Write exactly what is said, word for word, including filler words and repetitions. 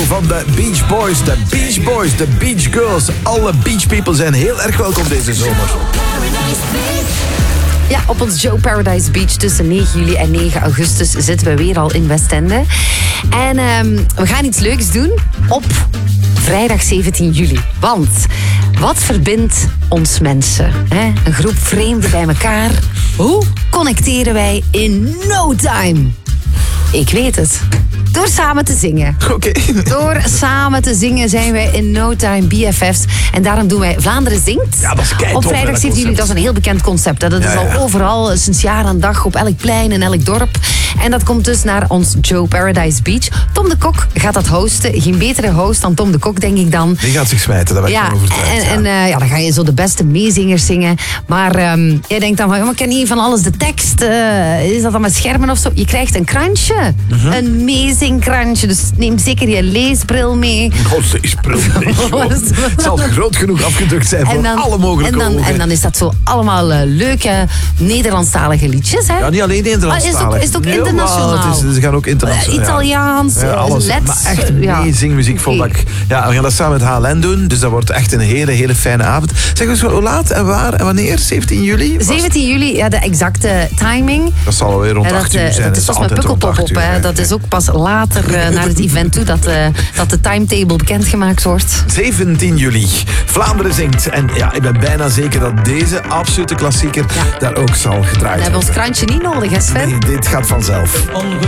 van de Beach Boys. De Beach Boys, de Beach Girls. Alle beach people zijn heel erg welkom deze zomer. Ja, op ons Joe Paradise Beach tussen negen juli en negen augustus zitten we weer al in Westende. En um, we gaan iets leuks doen op vrijdag zeventien juli. Want wat verbindt ons mensen? Hè? Een groep vreemden bij elkaar. Hoe connecteren wij in no time? Ik weet het. Door samen te zingen. Oké. Okay. Door samen te zingen zijn wij in no time B F F's. En daarom doen wij Vlaanderen Zingt. Ja, dat is keitof, op vrijdag zeventien juli. Dat is een heel bekend concept. Hè. Dat ja, is al ja. overal, sinds jaar aan dag, op elk plein, in elk dorp. En dat komt dus naar ons Joe Paradise Beach. Tom de Kok gaat dat hosten. Geen betere host dan Tom de Kok, denk ik dan. Die gaat zich smijten, daar ben ik ja, van overtuigd. En, ja. en uh, ja, dan ga je zo de beste meezingers zingen. Maar um, jij denkt dan van, ja, maar ik ken niet van alles de tekst. Uh, is dat dan met schermen of zo? Je krijgt een krantje. Mm-hmm. Een meezingkrantje. Dus neem zeker je leesbril mee. God, leesbril mee. Het zal groot genoeg afgedrukt zijn voor dan, alle mogelijke en dan, ogen. en dan is dat zo allemaal uh, leuke Nederlandstalige liedjes. Hè? Ja, niet alleen Nederlandstalig. Ah, is het ook, is het ook nee, internationaal? Het is, ze gaan ook internationaal. Uh, Italiaans, ja, alles. Lets. Maar echt ja. meezingmuziek vol bak. Ja, we gaan dat samen met H L N doen. Dus dat wordt echt een hele, hele fijne avond. Zeg eens, hoe laat en waar en wanneer? zeventien juli? zeventien juli, ja, de exacte timing. Dat zal alweer rond acht uur zijn. Dat is pas met Pukkelpop op. Hè. Dat is ook pas later uh, naar het event toe dat, uh, dat de timetable bekendgemaakt wordt. zeventien juli. Vlaanderen Zingt. En ja, ik ben bijna zeker dat deze absolute klassieker ja. daar ook zal gedraaid worden. We hebben ons krantje niet nodig, hè Sven? Nee, dit gaat vanzelf.